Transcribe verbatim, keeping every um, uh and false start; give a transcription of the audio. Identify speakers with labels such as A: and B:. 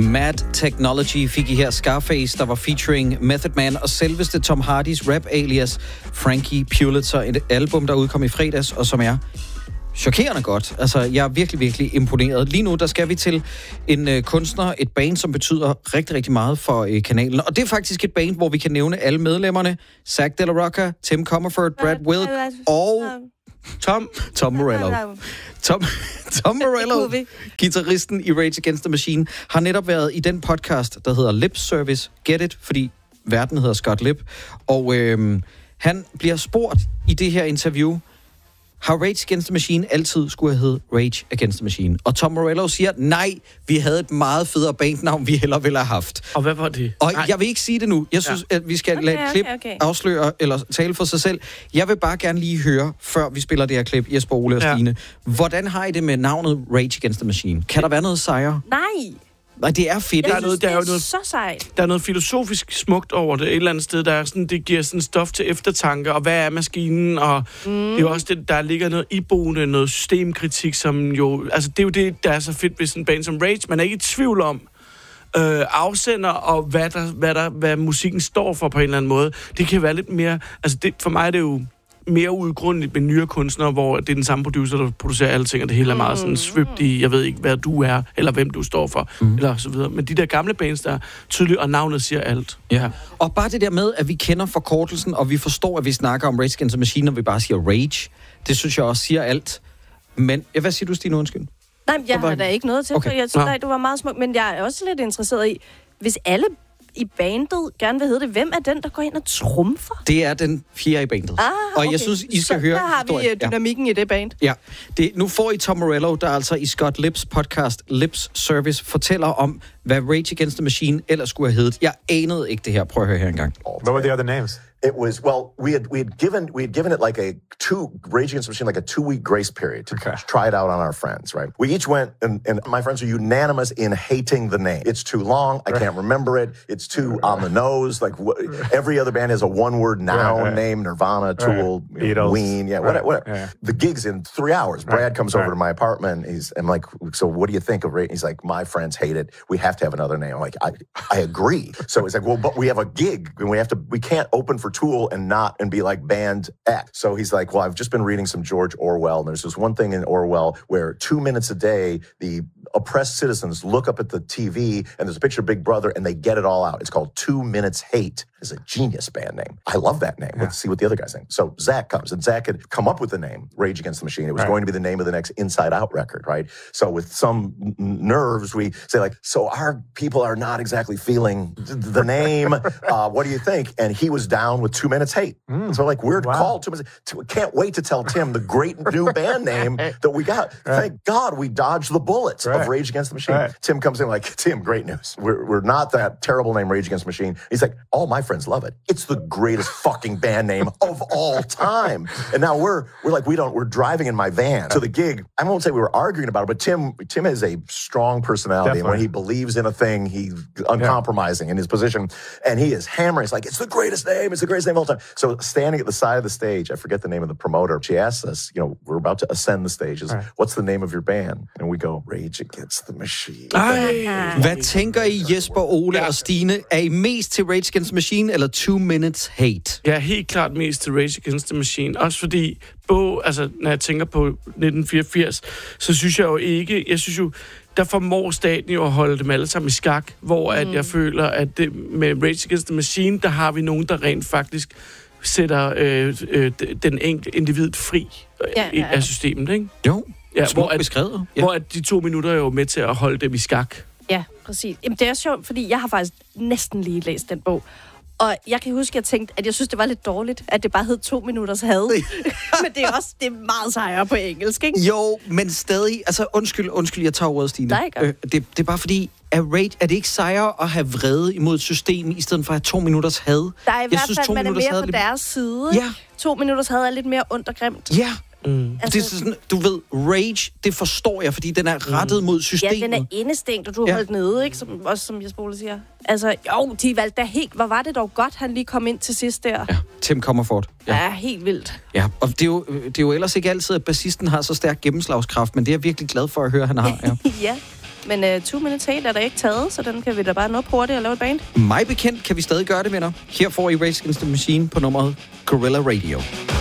A: Mad Technology fik I her. Scarface, der var featuring Method Man og selveste Tom Hardys rap-alias Frankie Pulitzer. Et album, der udkom i fredags, og som er chokerende godt. Altså, jeg er virkelig, virkelig imponeret. Lige nu, der skal vi til en øh, kunstner, et band, som betyder rigtig, rigtig meget for øh, kanalen. Og det er faktisk et band, hvor vi kan nævne alle medlemmerne. Zack de la Rocha, Tim Comerford, Brad Wilk og Tom, Tom Morello. Tom, Tom Morello, guitaristen i Rage Against the Machine, har netop været i den podcast, der hedder Lip Service. Get it? Fordi verden hedder Scott Lip. Og øh, han bliver spurgt i det her interview, har Rage Against the Machine altid skulle have heddet Rage Against the Machine? Og Tom Morello siger, nej, vi havde et meget federe bandnavn, vi hellere ville have haft.
B: Og hvad var det?
A: Og
B: nej.
A: jeg vil ikke sige det nu. Jeg synes, ja. at vi skal okay, lade et klip okay, okay. afsløre, eller tale for sig selv. Jeg vil bare gerne lige høre, før vi spiller det her klip, Jesper, Ole og ja. Stine. Hvordan har I det med navnet Rage Against the Machine? Kan der være noget sejre?
C: Nej.
A: Nej, det er fedt.
C: Jeg
B: der er noget, der er jo noget,
C: så sejt.
B: Der er noget filosofisk smukt over det. Et eller andet sted, der er sådan, det giver sådan stof til eftertanke, og hvad er maskinen, og mm. det er jo også det, der ligger noget iboende, noget systemkritik, som jo, altså det er jo det, der er så fedt ved sådan en band som Rage. Man er ikke i tvivl om øh, afsender, og hvad, der, hvad, der, hvad musikken står for på en eller anden måde. Det kan være lidt mere, altså det, for mig er det jo mere udgrundeligt med nyere kunstnere, hvor det er den samme producer, der producerer alle ting, og det hele er meget sådan svøbt i, jeg ved ikke, hvad du er, eller hvem du står for, mm. eller så videre. Men de der gamle bands, der er tydeligt, og navnet siger alt.
A: Ja. Og bare det der med, at vi kender forkortelsen, og vi forstår, at vi snakker om Rage Against the Machine, når vi bare siger Rage, det synes jeg også siger alt. Men, ja, hvad siger du, Stine, undskyld?
C: Nej, jeg har da ikke noget til, okay. for jeg synes, nej, du var meget smuk, men jeg er også lidt interesseret i, hvis alle i bandet gerne vil hedde det, hvem er den, der går ind og trumfer?
A: Det er den fjerde i bandet.
C: Ah,
A: og
C: okay.
A: jeg synes, I skal
C: så
A: høre
C: der har
A: historien.
C: vi dynamikken ja. i det band.
A: Ja. Det, nu får I Tom Morello, der altså i Scott Lips podcast Lips Service fortæller om, hvad Rage Against the Machine ellers skulle have heddet. Jeg anede ikke det her. Prøv at høre her engang.
D: What were the other names? It was, well, we had we had given we had given it like a two Rage Against the Machine, like a two week grace period to okay. try it out on our friends, right? We each went, and, and my friends are unanimous in hating the name. It's too long. I can't remember it. It's too right. on the nose. Like wh- every other band has a one word noun right, right. name: Nirvana, Tool, right. Ween, yeah, whatever.
E: Right.
D: whatever.
E: Yeah.
D: The gig's in three hours. Brad
E: right.
D: comes
E: right.
D: over to my apartment. He's, I'm like, so what do you think of Rage? He's like, my friends hate it. We have to have another name. I'm like, I I agree. So he's like, well, but we have a gig, and we have to. We can't open for Tool and not. And be like band X. So he's like, well, I've just been reading some George Orwell, and there's this one thing in Orwell where two minutes a day, the oppressed citizens look up at the T V, and there's a picture of Big Brother, and they get it all out. It's called Two Minutes Hate. It's a genius band name. I love that name. Yeah. Let's see what the other guy's saying. So Zach comes, and Zach had come up with the name Rage Against the Machine. It was right. going to be the name of the next Inside Out record, right? So with some n- nerves, we say like, so our people are not exactly feeling the name. Uh, what do you think? And he was down with Two Minutes Hate. Mm. So like, we're wow. called Two Minutes. Can't wait to tell Tim the great new band name that we got. Right. Thank God we dodged the bullets right. of Rage Against the Machine. Right. Tim comes in like, Tim, great news. We're we're not that terrible name, Rage Against the Machine. He's like, all my friends love it. It's the greatest fucking band name of all time. And now we're we're like, we don't, we're driving in my van to the gig. I won't say we were arguing about it, but Tim Tim has a strong personality. Definitely. And when he believes in a thing, he's uncompromising yeah. in his position. And he is hammering. It's like, it's the greatest name. It's the greatest name of all time. So standing at the side of the stage, I forget the name of the promoter. She asks us, you know, we're about to ascend the stages. Right. What's the name of your band? And we go, Rage Against the Machine.
A: Ej. Hvad tænker I, Jesper, Ole ja. og Stine? Er I mest til Rage Against the Machine eller Two Minutes Hate?
B: Jeg er helt klart mest til Rage Against the Machine. Også fordi, både, altså, når jeg tænker på nitten fireogfirs, så synes jeg jo ikke, jeg synes jo, der formår staten jo at holde dem alle sammen i skak, hvor mm. at jeg føler, at det, med Rage Against the Machine, der har vi nogen, der rent faktisk sætter øh, øh, den enkelte individ fri øh, ja, ja, ja. af systemet, ikke?
A: Jo,
B: ja,
A: hvor
B: at,
A: beskrevet. Ja.
B: Hvor at de to minutter er jo med til at holde dem i skak.
C: Ja, præcis. Jamen, det er sjovt, fordi jeg har faktisk næsten lige læst den bog. Og jeg kan huske, at jeg tænkte, at jeg synes, det var lidt dårligt, at det bare hed to minutters had. Men det er også det er meget sejere på engelsk, ikke?
A: Jo, men stadig... Altså, undskyld, undskyld, jeg tager ordet, Stine.
C: Øh,
A: det, det er bare fordi, er, rage, er det ikke sejere at have vrede imod systemet, i stedet for at have to minutters had?
C: Der er i
A: jeg
C: hvert
A: synes,
C: fald, man er mere på
A: lidt...
C: deres side.
A: Ja.
C: To minutters had er lidt mere ondt og grimt.
A: Ja.
B: Mm.
A: Altså, det er sådan, du ved, rage, det forstår jeg, fordi den er rettet mm. mod systemet.
C: Ja, den er indestængt, og du har ja. holdt nede, ikke? Som, også som Jesper Ole siger. Altså, jo, de valgte da helt... Hvor var det dog godt, han lige kom ind til sidst der?
A: Ja, Tim Comerford.
C: Ja, ja helt vildt.
A: Ja, og det er, jo, det er jo ellers ikke altid, at bassisten har så stærk gennemslagskraft, men det er jeg virkelig glad for at høre, han har. Ja.
C: ja. Men uh, Two Minutes Hate er der ikke taget, så den kan vi da bare nå på hurtigt og lave et band.
A: Mig bekendt kan vi stadig gøre det, venner. Her får I Rage Against the Machine på nummeret Gorilla Radio.